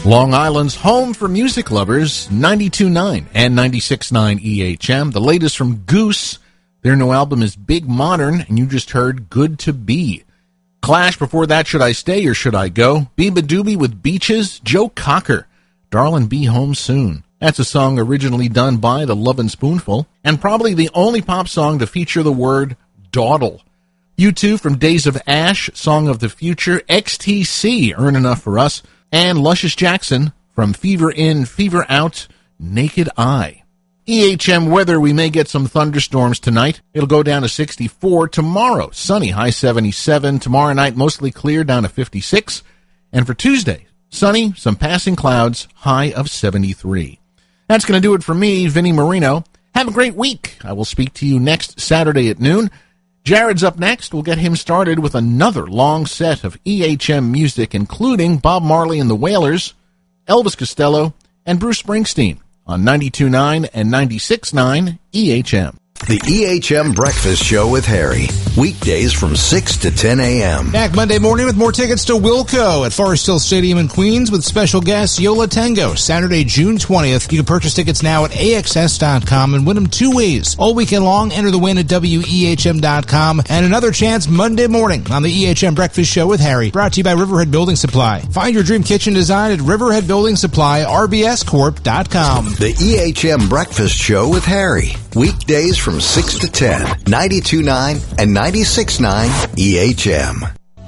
Long Island's home for music lovers, 92.9 and 96.9 EHM. The latest from Goose. Their new album is Big Modern, and you just heard Good to Be. Clash before that, Should I Stay or Should I Go? Biba Doobie with Beaches. Joe Cocker, Darlin' Be Home Soon. That's a song originally done by the Lovin' Spoonful, and probably the only pop song to feature the word dawdle. U2 from Days of Ash, Song of the Future. XTC, Earn Enough for Us. And Luscious Jackson from Fever In, Fever Out, Naked Eye. EHM weather, we may get some thunderstorms tonight. It'll go down to 64. Tomorrow, sunny, high 77. Tomorrow night, mostly clear, down to 56. And for Tuesday, sunny, some passing clouds, high of 73. That's going to do it for me, Vinnie Marino. Have a great week. I will speak to you next Saturday at noon. Jared's up next. We'll get him started with another long set of EHM music, including Bob Marley and the Wailers, Elvis Costello, and Bruce Springsteen on 92.9 and 96.9 EHM. The EHM Breakfast Show with Harry. Weekdays from 6 to 10 a.m. Back Monday morning with more tickets to Wilco at Forest Hill Stadium in Queens with special guest Yola Tango, Saturday, June 20th. You can purchase tickets now at AXS.com and win them two ways. All weekend long, enter the win at WEHM.com. And another chance Monday morning on the EHM Breakfast Show with Harry. Brought to you by Riverhead Building Supply. Find your dream kitchen design at Riverhead Building Supply, RBScorp.com. The EHM Breakfast Show with Harry. Weekdays from 6 to 10, 92.9 and 96.9 EHM.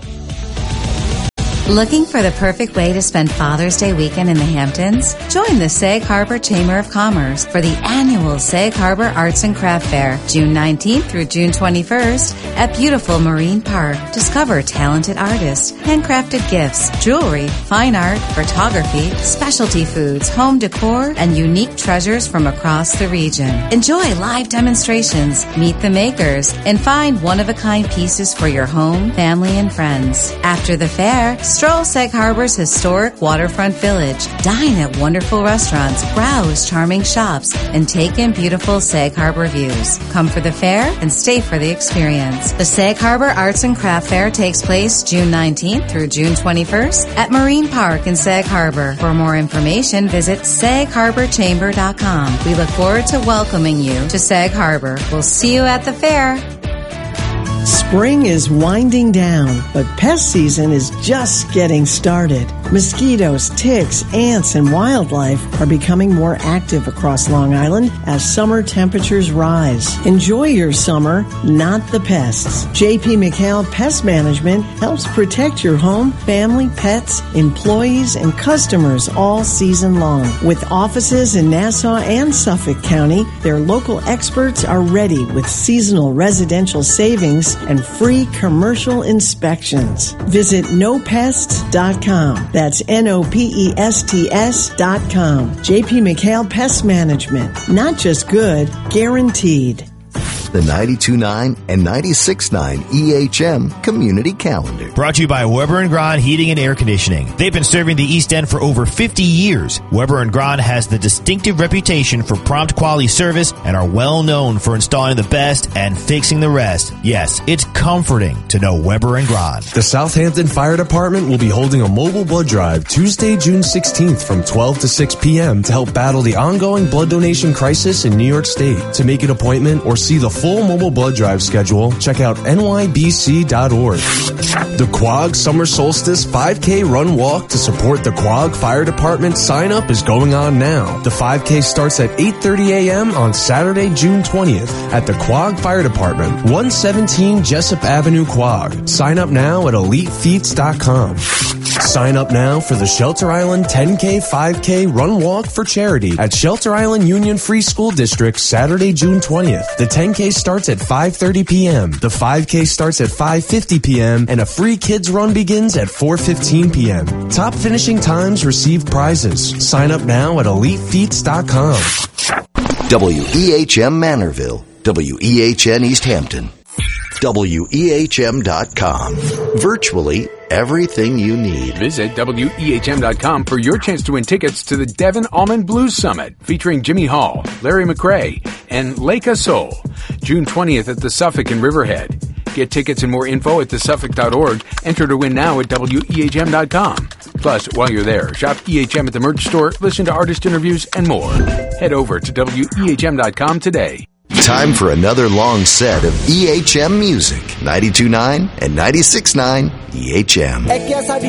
Looking for the perfect way to spend Father's Day weekend in the Hamptons? Join the Sag Harbor Chamber of Commerce for the annual Sag Harbor Arts and Craft Fair, June 19th through June 21st at beautiful Marine Park. Discover talented artists, handcrafted gifts, jewelry, fine art, photography, specialty foods, home decor, and unique treasures from across the region. Enjoy live demonstrations, meet the makers, and find one-of-a-kind pieces for your home, family, and friends. After the fair, stroll Sag Harbor's historic waterfront village, dine at wonderful restaurants, browse charming shops, and take in beautiful Sag Harbor views. Come for the fair and stay for the experience. The Sag Harbor Arts and Craft Fair takes place June 19th through June 21st at Marine Park in Sag Harbor. For more information, visit SagHarborChamber.com. We look forward to welcoming you to Sag Harbor. We'll see you at the fair. Spring is winding down, but pest season is just getting started. Mosquitoes, ticks, ants, and wildlife are becoming more active across Long Island as summer temperatures rise. Enjoy your summer, not the pests. J.P. McHale Pest Management helps protect your home, family, pets, employees, and customers all season long. With offices in Nassau and Suffolk County, their local experts are ready with seasonal residential savings and free commercial inspections. Visit nopests.com. That's NOPESTS.com. J.P. McHale Pest Management. Not just good, guaranteed. The 92.9 and 96.9 EHM Community Calendar. Brought to you by Weber & Grahn Heating and Air Conditioning. They've been serving the East End for over 50 years. Weber & Grahn has the distinctive reputation for prompt quality service and are well known for installing the best and fixing the rest. Yes, it's comforting to know Weber & Grahn. The Southampton Fire Department will be holding a mobile blood drive Tuesday, June 16th from 12 to 6 p.m. to help battle the ongoing blood donation crisis in New York State. To make an appointment or see the full mobile blood drive schedule, check out nybc.org. The Quogue Summer Solstice 5K Run Walk to support the Quogue Fire Department sign up is going on now. The 5K starts at 8:30 a.m. on Saturday, June 20th at the Quogue Fire Department, 117 Jessup Avenue, Quogue. Sign up now at elitefeats.com. Sign up now for the Shelter Island 10K 5K Run Walk for charity at Shelter Island Union Free School District, Saturday, June 20th. The 10K starts at 5:30 p.m. The 5K starts at 5:50 p.m. and a free kids run begins at 4:15 p.m. Top finishing times receive prizes. Sign up now at elitefeats.com. WEHM Manorville, WEHN East Hampton, WEHM.com. Virtually everything you need. Visit WEHM.com for your chance to win tickets to the Devon Almond Blues Summit featuring Jimmy Hall, Larry McRae, and Lake Soul, June 20th at the Suffolk in Riverhead. Get tickets and more info at thesuffolk.org. Enter to win now at WEHM.com. Plus, while you're there, shop EHM at the merch store, listen to artist interviews, and more. Head over to WEHM.com today. Time for another long set of EHM music. 92.9 and 96.9 EHM.